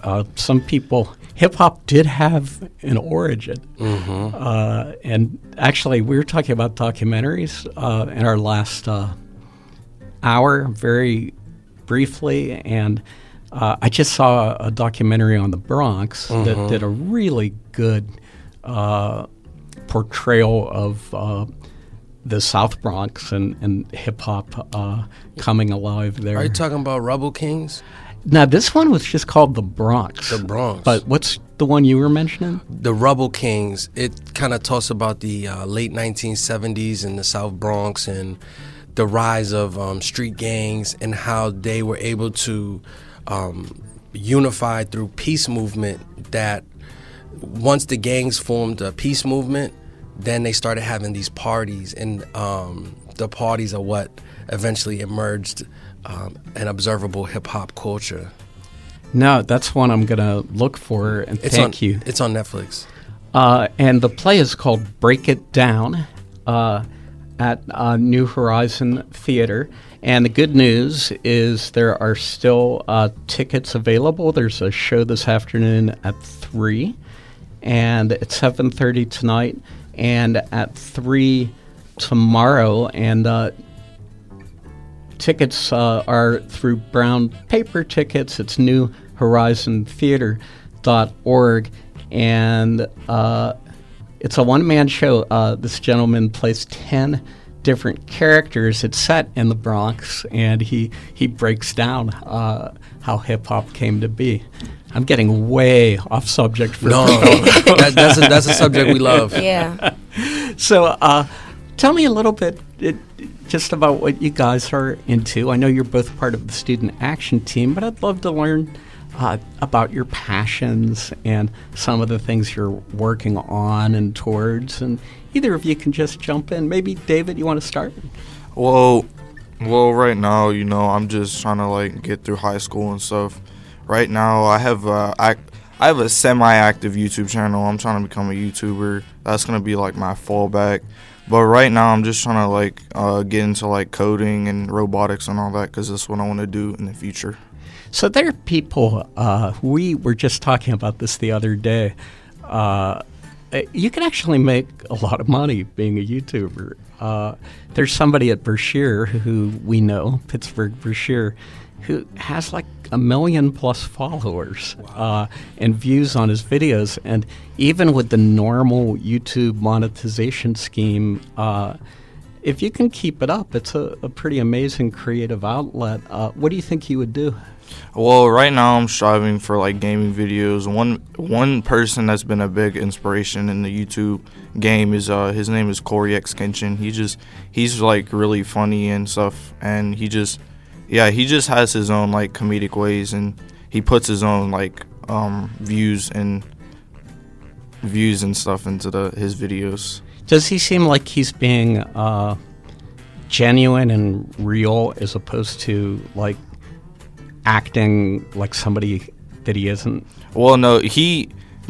some people, hip-hop did have an origin. And actually, we were talking about documentaries in our last hour, very briefly, and I just saw a documentary on the Bronx that did a really good portrayal of the South Bronx and hip-hop coming alive there. Are you talking about Rubble Kings? Now, this one was just called The Bronx. The Bronx. But what's the one you were mentioning? The Rubble Kings. It kind of talks about the late 1970s in the South Bronx and the rise of street gangs and how they were able to unify through peace movement. That once the gangs formed a peace movement, then they started having these parties, and the parties are what eventually emerged an observable hip-hop culture. No, that's one I'm going to look for, and thank you. It's on Netflix. And the play is called Break It Down at New Horizon Theater. And the good news is there are still tickets available. There's a show this afternoon at 3, and at 7:30 tonight, and at 3 tomorrow. And tickets are through Brown Paper Tickets. It's newhorizontheater.org. And it's a one-man show. This gentleman plays 10 different characters. It's set in the Bronx, and he breaks down how hip-hop came to be. I'm getting way off subject for that's a subject we love. Yeah. So tell me a little bit just about what you guys are into. I know you're both part of the Student Action Team, but I'd love to learn about your passions and some of the things you're working on and towards. And either of you can just jump in. Maybe, David, you want to start? Well, right now, I'm just trying to get through high school and stuff. Right now, I have a semi-active YouTube channel. I'm trying to become a YouTuber. That's gonna be my fallback. But right now, I'm just trying to get into coding and robotics and all that, because that's what I want to do in the future. So there are people. We were just talking about this the other day. You can actually make a lot of money being a YouTuber. There's somebody at Brashear who we know, Pittsburgh Brashear, who has 1 million plus followers and views on his videos. And even with the normal YouTube monetization scheme, if you can keep it up, it's a pretty amazing creative outlet. What do you think you would do? Well, right now I'm striving for gaming videos. One person that's been a big inspiration in the YouTube game is his name is Corey X Kenshin. He's really funny and stuff, and he just has his own comedic ways, and he puts his own views and stuff into his videos. Does he seem like he's being genuine and real as opposed to acting like somebody that he isn't? Well, he's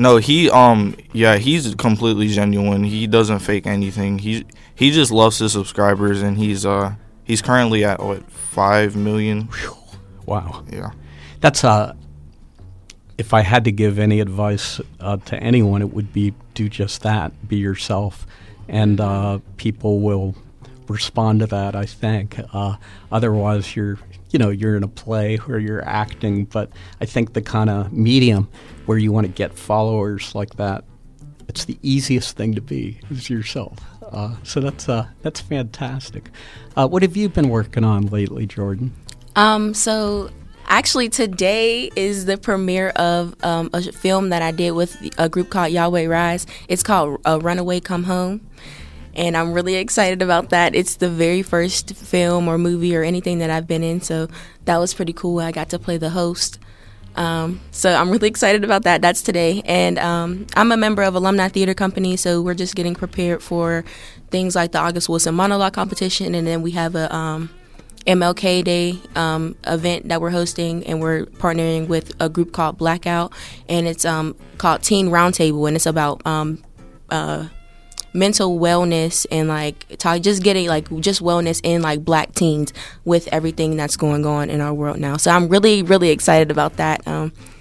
completely genuine. He doesn't fake anything. He just loves his subscribers, and he's currently at 5 million. Wow. Yeah. That's if I had to give any advice to anyone, it would be do just that. Be yourself, and people will respond to that, I think. Otherwise, you're in a play where you're acting, but I think the kind of medium where you want to get followers like that, it's the easiest thing to be is yourself. So that's fantastic. What have you been working on lately, Jordan? So actually today is the premiere of a film that I did with a group called Yahweh Rise. It's called Runaway Come Home. And I'm really excited about that. It's the very first film or movie or anything that I've been in, so that was pretty cool. I got to play the host. So I'm really excited about that. That's today. And I'm a member of Alumni Theater Company, so we're just getting prepared for things like the August Wilson Monologue Competition, and then we have a MLK Day event that we're hosting, and we're partnering with a group called Blackout, and it's called Teen Roundtable, and it's about mental wellness and just getting just wellness in Black teens with everything that's going on in our world now. So I'm really, really excited about that.